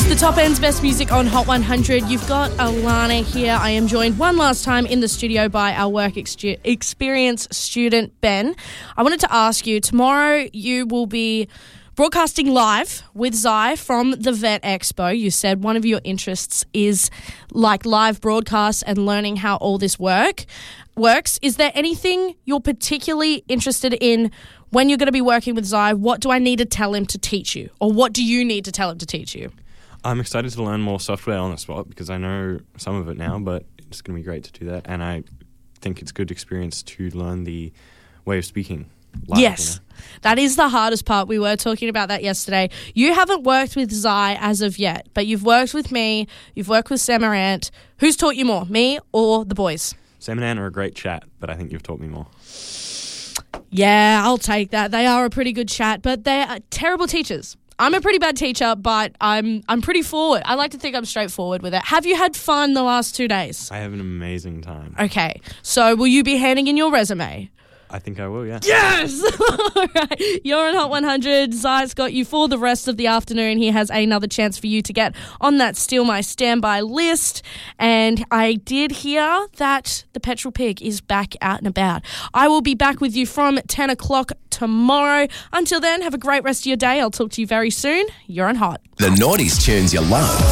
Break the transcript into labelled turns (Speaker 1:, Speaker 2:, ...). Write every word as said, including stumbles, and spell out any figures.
Speaker 1: The Top End's best music on Hot one hundred. You've got Alana here. I am joined one last time in the studio by our work ex- experience student, Ben. I wanted to ask you, tomorrow you will be broadcasting live with Zai from the Vet Expo. You said one of your interests is like live broadcasts and learning how all this work works. Is there anything you're particularly interested in when you're going to be working with Zai? What do I need to tell him to teach you? Or what do you need to tell him to teach you?
Speaker 2: I'm excited to learn more software on the spot because I know some of it now, but it's going to be great to do that. And I think it's a good experience to learn the way of speaking live.
Speaker 1: Yes,
Speaker 2: You know?
Speaker 1: That is the hardest part. We were talking about that yesterday. You haven't worked with Zai as of yet, but you've worked with me, you've worked with Samarant. Who's taught you more, me or the boys?
Speaker 2: Sam and Ann are a great chat, but I think you've taught me more.
Speaker 1: Yeah, I'll take that. They are a pretty good chat, but they're terrible teachers. I'm a pretty bad teacher, but I'm I'm pretty forward. I like to think I'm straightforward with it. Have you had fun the last two days?
Speaker 2: I have an amazing time.
Speaker 1: Okay, so will you be handing in your resume?
Speaker 2: I think I will, yeah.
Speaker 1: Yes! All right. You're on Hot one hundred. Zai's got you for the rest of the afternoon. He has another chance for you to get on that Steal My Standby list. And I did hear that the Petrol Pig is back out and about. I will be back with you from ten o'clock tomorrow. Until then, have a great rest of your day. I'll talk to you very soon. You're on Hot.
Speaker 3: The Naughties tunes you love.